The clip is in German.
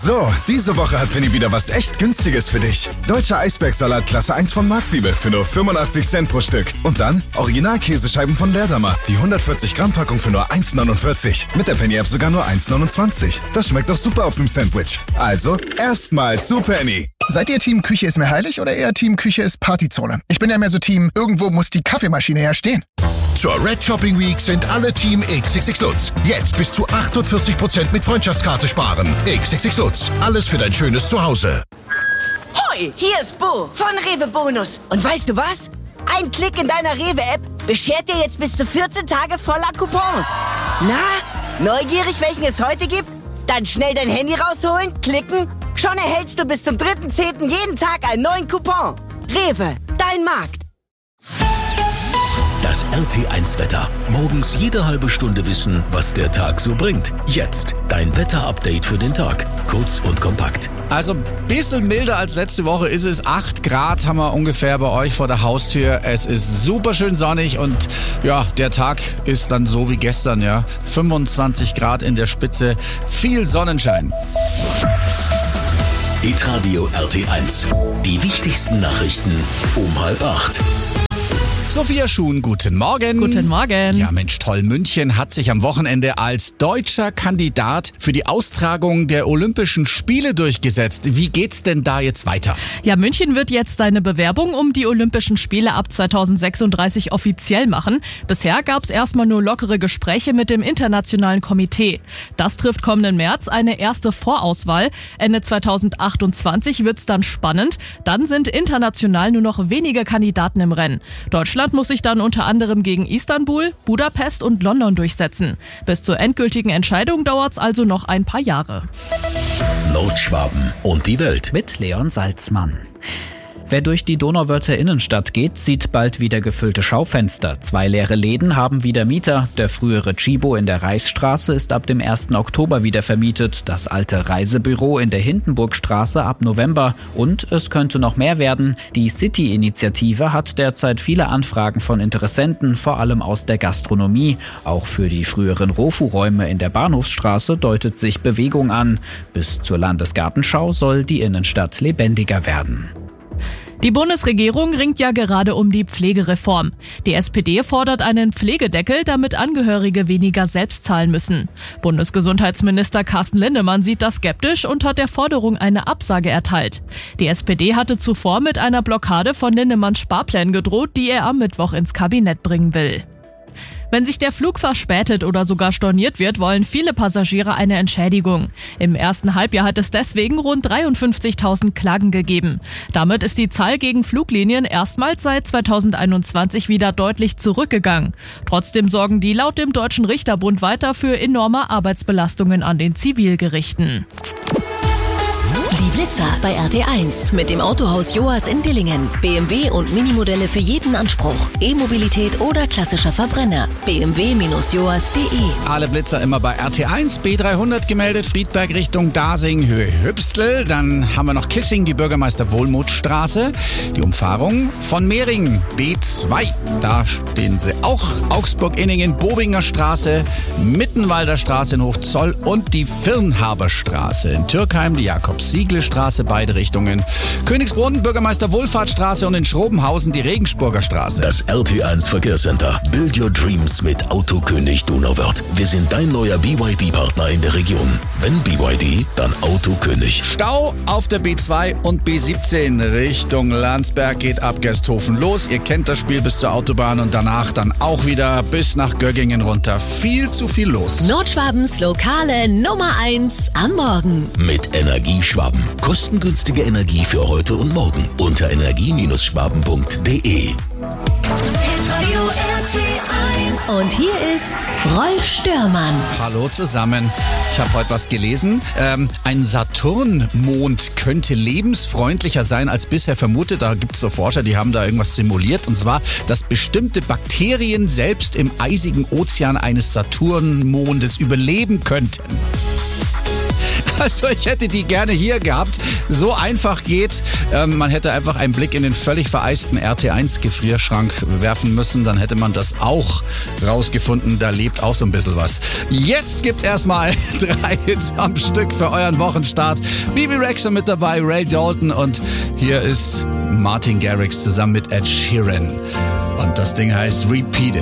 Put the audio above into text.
So, diese Woche hat Penny wieder was echt Günstiges für dich. Deutscher Eisbergsalat Klasse 1 von Marktliebe für nur 85 Cent pro Stück. Und dann Original-Käsescheiben von Leerdammer. Die 140 Gramm Packung für nur 1,49. Mit der Penny-App sogar nur 1,29. Das schmeckt doch super auf dem Sandwich. Also, erstmal zu Penny. Seid ihr Team Küche ist mir heilig oder eher Team Küche ist Partyzone? Ich bin ja mehr so Team, irgendwo muss die Kaffeemaschine herstehen. Zur Red Shopping Week sind alle Team XXX Lutz. Jetzt bis zu 48% mit Freundschaftskarte sparen. XXX Lutz. Alles für dein schönes Zuhause. Hoi, hier ist Bo von Rewe Bonus. Und weißt du was? Ein Klick in deiner Rewe-App beschert dir jetzt bis zu 14 Tage voller Coupons. Na, neugierig, welchen es heute gibt? Dann schnell dein Handy rausholen, klicken. Schon erhältst du bis zum 3.10. jeden Tag einen neuen Coupon. Rewe, dein Markt. Das RT1-Wetter. Morgens jede halbe Stunde wissen, was der Tag so bringt. Jetzt dein Wetter-Update für den Tag. Kurz und kompakt. Also ein bisschen milder als letzte Woche ist es. 8 Grad haben wir ungefähr bei euch vor der Haustür. Es ist super schön sonnig und ja, der Tag ist dann so wie gestern, ja. 25 Grad in der Spitze, viel Sonnenschein. Hitradio RT1. Die wichtigsten Nachrichten um 7:30. Sophia Schuhn, guten Morgen. Guten Morgen. Ja, Mensch, toll. München hat sich am Wochenende als deutscher Kandidat für die Austragung der Olympischen Spiele durchgesetzt. Wie geht's denn da jetzt weiter? Ja, München wird jetzt seine Bewerbung um die Olympischen Spiele ab 2036 offiziell machen. Bisher gab's erstmal nur lockere Gespräche mit dem Internationalen Komitee. Das trifft kommenden März eine erste Vorauswahl. Ende 2028 wird's dann spannend. Dann sind international nur noch wenige Kandidaten im Rennen. Deutschland muss sich dann unter anderem gegen Istanbul, Budapest und London durchsetzen. Bis zur endgültigen Entscheidung dauert's also noch ein paar Jahre. Nordschwaben und die Welt. Mit Leon Salzmann. Wer durch die Donauwörther Innenstadt geht, sieht bald wieder gefüllte Schaufenster. 2 leere Läden haben wieder Mieter. Der frühere Chibo in der Reichsstraße ist ab dem 1. Oktober wieder vermietet. Das alte Reisebüro in der Hindenburgstraße ab November. Und es könnte noch mehr werden. Die City-Initiative hat derzeit viele Anfragen von Interessenten, vor allem aus der Gastronomie. Auch für die früheren Rofu-Räume in der Bahnhofsstraße deutet sich Bewegung an. Bis zur Landesgartenschau soll die Innenstadt lebendiger werden. Die Bundesregierung ringt ja gerade um die Pflegereform. Die SPD fordert einen Pflegedeckel, damit Angehörige weniger selbst zahlen müssen. Bundesgesundheitsminister Carsten Linnemann sieht das skeptisch und hat der Forderung eine Absage erteilt. Die SPD hatte zuvor mit einer Blockade von Linnemanns Sparplänen gedroht, die er am Mittwoch ins Kabinett bringen will. Wenn sich der Flug verspätet oder sogar storniert wird, wollen viele Passagiere eine Entschädigung. Im ersten Halbjahr hat es deswegen rund 53.000 Klagen gegeben. Damit ist die Zahl gegen Fluglinien erstmals seit 2021 wieder deutlich zurückgegangen. Trotzdem sorgen die laut dem Deutschen Richterbund weiter für enorme Arbeitsbelastungen an den Zivilgerichten. Die Blitzer bei RT1 mit dem Autohaus Joas in Dillingen. BMW und Minimodelle für jeden Anspruch. E-Mobilität oder klassischer Verbrenner. bmw-joas.de. Alle Blitzer immer bei RT1. B300 gemeldet, Friedberg Richtung Dasing, Höhe Hübstel. Dann haben wir noch Kissing, die Bürgermeister-Wohlmuth-Straße. Die Umfahrung von Mehringen, B2. Da stehen sie auch. Augsburg-Inningen, Bobinger Straße, Mittenwalder Straße in Hochzoll und die Firnhaber-Straße in Türkheim, die Jakobs-Siegel-Straße, beide Richtungen. Königsbrunn, Bürgermeister-Wohlfahrtsstraße und in Schrobenhausen die Regensburger Straße. Das RT1 Verkehrscenter. Build your dreams mit Autokönig Donauwörth. Wir sind dein neuer BYD-Partner in der Region. Wenn BYD, dann Autokönig. Stau auf der B2 und B17 Richtung Landsberg geht ab Gersthofen los. Ihr kennt das Spiel bis zur Autobahn und danach dann auch wieder bis nach Göggingen runter. Viel zu viel los. Nordschwabens lokale Nummer 1 am Morgen. Mit Energieschwaben. Kostengünstige Energie für heute und morgen. Unter energie-schwaben.de. Und hier ist Rolf Störmann. Hallo zusammen. Ich habe heute was gelesen. Ein Saturnmond könnte lebensfreundlicher sein als bisher vermutet. Da gibt es so Forscher, die haben da irgendwas simuliert. Und zwar, dass bestimmte Bakterien selbst im eisigen Ozean eines Saturnmondes überleben könnten. Also ich hätte die gerne hier gehabt. So einfach geht. Man hätte einfach einen Blick in den völlig vereisten RT1-Gefrierschrank werfen müssen. Dann hätte man das auch rausgefunden. Da lebt auch so ein bisschen was. Jetzt gibt's erstmal 3 Hits am Stück für euren Wochenstart. Bibi Rexha mit dabei, Ray Dalton und hier ist Martin Garrix zusammen mit Ed Sheeran. Und das Ding heißt Repeat It.